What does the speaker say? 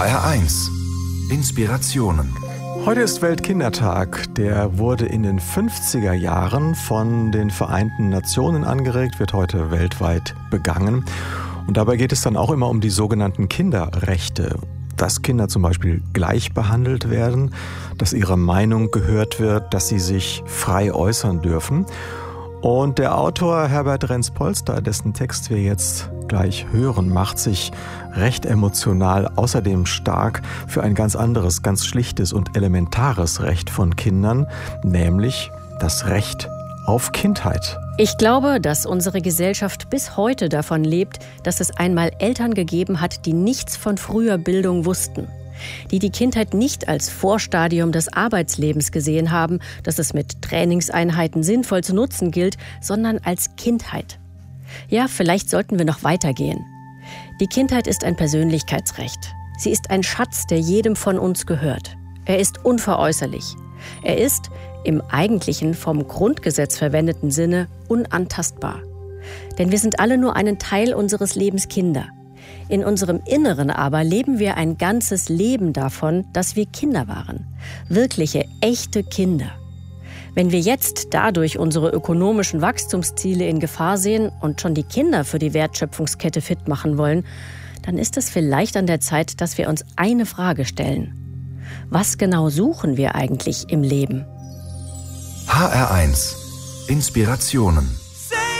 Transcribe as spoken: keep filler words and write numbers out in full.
H R eins Inspirationen. Heute ist Weltkindertag. Der wurde in den fünfziger Jahren von den Vereinten Nationen angeregt, wird heute weltweit begangen. Und dabei geht es dann auch immer um die sogenannten Kinderrechte. Dass Kinder zum Beispiel gleich behandelt werden, dass ihre Meinung gehört wird, dass sie sich frei äußern dürfen. Und der Autor Herbert Renz-Polster, dessen Text wir jetzt gleich hören, macht sich recht emotional außerdem stark für ein ganz anderes, ganz schlichtes und elementares Recht von Kindern, nämlich das Recht auf Kindheit. Ich glaube, dass unsere Gesellschaft bis heute davon lebt, dass es einmal Eltern gegeben hat, die nichts von früher Bildung wussten. Die die Kindheit nicht als Vorstadium des Arbeitslebens gesehen haben, das es mit Trainingseinheiten sinnvoll zu nutzen gilt, sondern als Kindheit. Ja, vielleicht sollten wir noch weitergehen. Die Kindheit ist ein Persönlichkeitsrecht. Sie ist ein Schatz, der jedem von uns gehört. Er ist unveräußerlich. Er ist, im eigentlichen vom Grundgesetz verwendeten Sinne, unantastbar. Denn wir sind alle nur einen Teil unseres Lebens Kinder. In unserem Inneren aber leben wir ein ganzes Leben davon, dass wir Kinder waren. Wirkliche, echte Kinder. Wenn wir jetzt dadurch unsere ökonomischen Wachstumsziele in Gefahr sehen und schon die Kinder für die Wertschöpfungskette fit machen wollen, dann ist es vielleicht an der Zeit, dass wir uns eine Frage stellen. Was genau suchen wir eigentlich im Leben? H R eins Inspirationen.